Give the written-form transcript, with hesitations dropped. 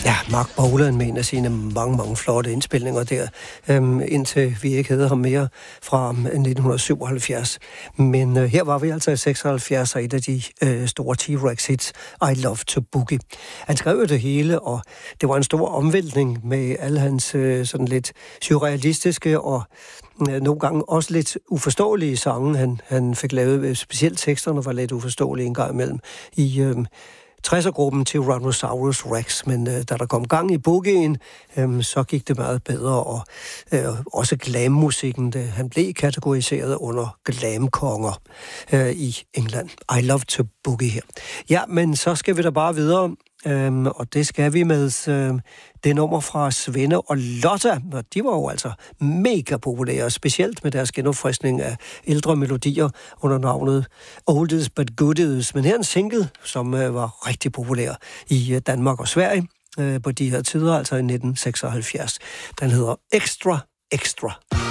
Ja, Mark Bolan med en af sine mange flotte indspilninger der, indtil vi ikke havde ham mere fra 1977. Men her var vi altså i 76, og et af de store T-Rex hits, I Love to Boogie. Han skrev jo det hele, og det var en stor omvæltning med alle hans sådan lidt surrealistiske og nogle gange også lidt uforståelige sange, han fik lavet. Specielt teksterne var lidt uforståelige en gang imellem i 60'er-gruppen til Tyrannosaurus Rex, men da der kom gang i boogien, så gik det meget bedre, og også glam-musikken, han blev kategoriseret under glam-konger i England. I Love to Boogie her. Ja, men så skal vi da bare videre, og det skal vi med det nummer fra Svende og Lotta, og de var jo altså mega populære, specielt med deres genopfriskning af ældre melodier under navnet Oldies But Goodies. Men her en single, som var rigtig populær i Danmark og Sverige på de her tider, altså i 1976. Den hedder Extra Extra.